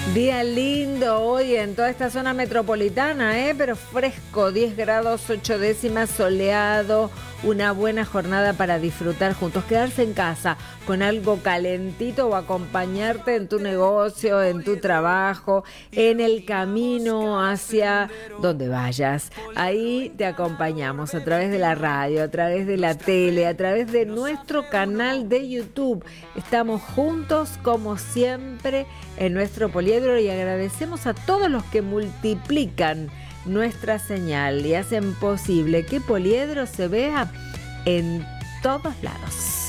Día lindo hoy en toda esta zona metropolitana, pero fresco, 10 grados 8 décimas, soleado, una buena jornada para disfrutar juntos, quedarse en casa con algo calentito o acompañarte en tu negocio, en tu trabajo, en el camino hacia donde vayas. Ahí te acompañamos a través de la radio, a través de la tele, a través de nuestro canal de YouTube. Estamos juntos como siempre en nuestro Poliedro y agradecemos a todos los que multiplican nuestra señal y hacen posible que Poliedro se vea en todos lados.